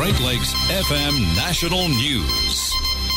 Great Lakes FM National News.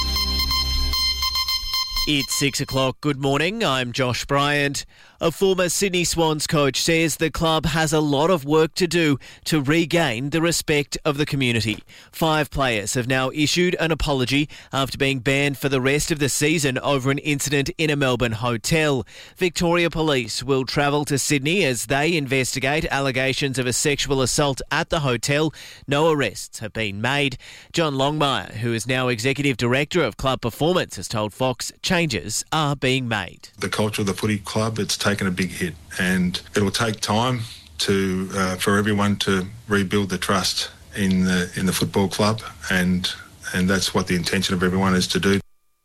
It's 6 o'clock. Good morning. I'm Josh Bryant. A former Sydney Swans coach says the club has a lot of work to do to regain the respect of the community. 5 players have now issued an apology after being banned for the rest of the season over an incident in a Melbourne hotel. Victoria Police will travel to Sydney as they investigate allegations of a sexual assault at the hotel. No arrests have been made. John Longmire, who is now Executive Director of Club Performance, has told Fox changes are being made. The culture of the footy club, it's taken a big hit, and it'll take time to for everyone to rebuild the trust in the football club, and that's what the intention of everyone is to do.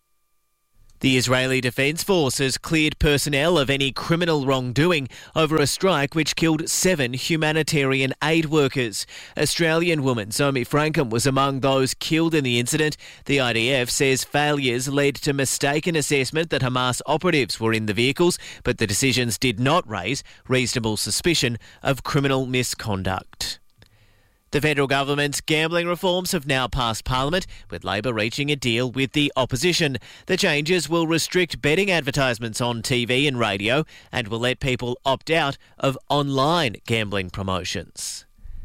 The Israeli Defence Force has cleared personnel of any criminal wrongdoing over a strike which killed 7 humanitarian aid workers. Australian woman Zomi Frankham was among those killed in the incident. The IDF says failures led to mistaken assessment that Hamas operatives were in the vehicles, but the decisions did not raise reasonable suspicion of criminal misconduct. The federal government's gambling reforms have now passed Parliament, with Labor reaching a deal with the opposition. The changes will restrict betting advertisements on TV and radio and will let people opt out of online gambling promotions.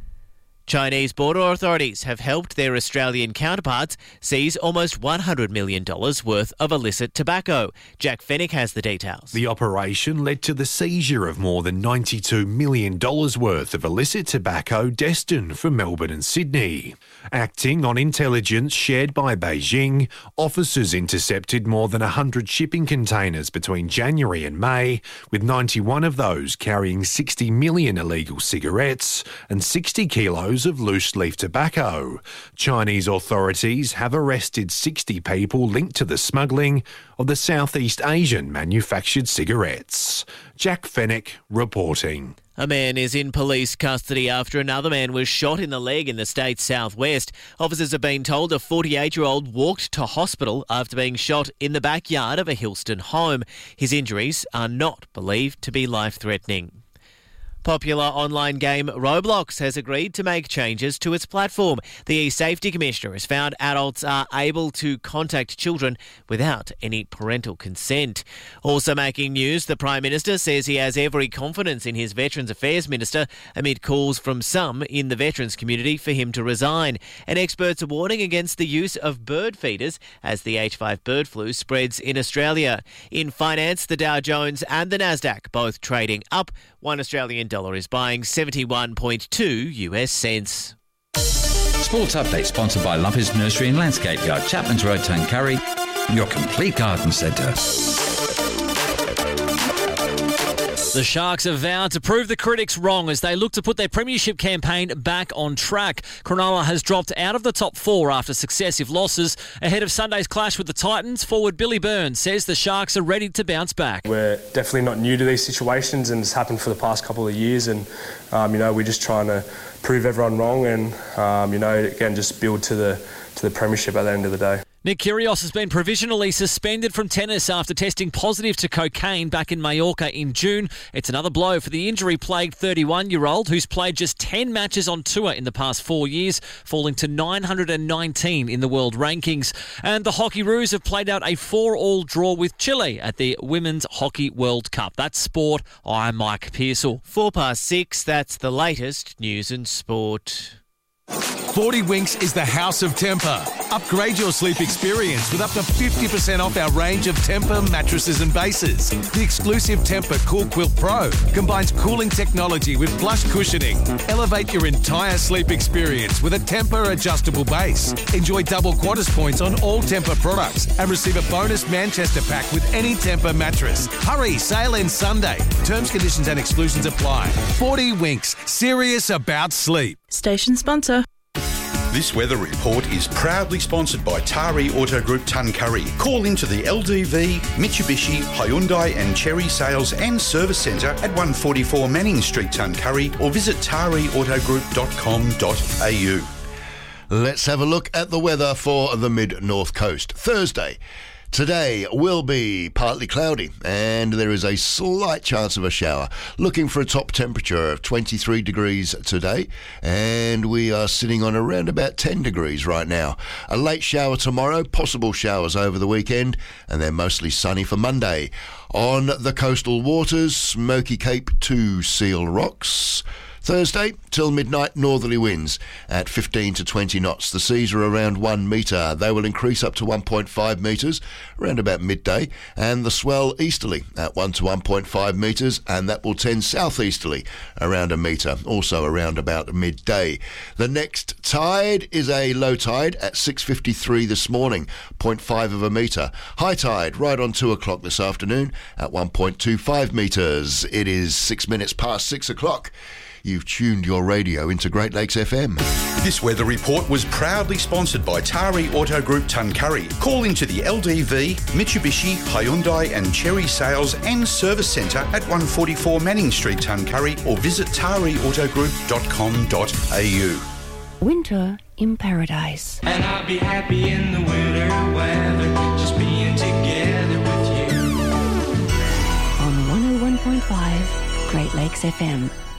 Chinese border authorities have helped their Australian counterparts seize almost $100 million worth of illicit tobacco. Jack Fennick has the details. The operation led to the seizure of more than $92 million worth of illicit tobacco destined for Melbourne and Sydney. Acting on intelligence shared by Beijing, officers intercepted more than 100 shipping containers between January and May, with 91 of those carrying 60 million illegal cigarettes and 60 kilos of loose-leaf tobacco. Chinese authorities have arrested 60 people linked to the smuggling of the Southeast Asian manufactured cigarettes. Jack Fennick reporting. A man is in police custody after another man was shot in the leg in the state's southwest. Officers have been told a 48-year-old walked to hospital after being shot in the backyard of a Hillston home. His injuries are not believed to be life-threatening. Popular online game Roblox has agreed to make changes to its platform. The Safety Commissioner has found adults are able to contact children without any parental consent. Also making news, the Prime Minister says he has every confidence in his Veterans Affairs Minister amid calls from some in the veterans community for him to resign. And experts are warning against the use of bird feeders as the H5 bird flu spreads in Australia. In finance, the Dow Jones and the Nasdaq both trading up. $1 Australian is buying 71.2 US cents. Sports update sponsored by Lumpers Nursery and Landscape Yard, Chapman's Road, Tuncurry, your complete garden centre. The Sharks have vowed to prove the critics wrong as they look to put their premiership campaign back on track. Cronulla has dropped out of the top 4 after successive losses. Ahead of Sunday's clash with the Titans, forward Billy Burns says the Sharks are ready to bounce back. We're definitely not new to these situations, and it's happened for the past couple of years, and we're just trying to prove everyone wrong and again just build to the premiership at the end of the day. Nick Kyrgios has been provisionally suspended from tennis after testing positive to cocaine back in Mallorca in June. It's another blow for the injury-plagued 31-year-old who's played just 10 matches on tour in the past 4 years, falling to 919 in the world rankings. And the Hockeyroos have played out a 4-all draw with Chile at the Women's Hockey World Cup. That's sport. I'm Mike Pearsall. 6:04, that's the latest news and sport. 40 Winks is the house of Temper. Upgrade your sleep experience with up to 50% off our range of Temper mattresses and bases. The exclusive Temper Cool Quilt Pro combines cooling technology with plush cushioning. Elevate your entire sleep experience with a Temper adjustable base. Enjoy double Qantas points on all Temper products and receive a bonus Manchester pack with any Temper mattress. Hurry, sale ends Sunday. Terms, conditions and exclusions apply. 40 Winks, serious about sleep. Station sponsor. This weather report is proudly sponsored by Tari Auto Group Tuncurry. Call into the LDV, Mitsubishi, Hyundai and Chery Sales and Service Centre at 144 Manning Street, Tuncurry, or visit tariautogroup.com.au. Let's have a look at the weather for the mid-north coast. Thursday, Today will be partly cloudy and there is a slight chance of a shower. Looking for a top temperature of 23 degrees today, and we are sitting on around about 10 degrees right now. A late shower tomorrow, possible showers over the weekend, and then mostly sunny for Monday. On the coastal waters, Smoky Cape to Seal Rocks. Thursday till midnight, northerly winds at 15 to 20 knots. The seas are around 1 metre. They will increase up to 1.5 metres around about midday, and the swell easterly at 1 to 1.5 metres, and that will tend southeasterly around a metre, also around about midday. The next tide is a low tide at 6:53 this morning, 0.5 of a metre. High tide right on 2 o'clock this afternoon at 1.25 metres. It is 6 minutes past 6 o'clock. You've tuned your radio into Great Lakes FM. This weather report was proudly sponsored by Tari Auto Group Tuncurry. Call into the LDV, Mitsubishi, Hyundai and Cherry Sales and Service Centre at 144 Manning Street, Tuncurry, or visit tariautogroup.com.au. Winter in Paradise. And I'll be happy in the winter weather, just being together with you. On 101.5 Great Lakes FM.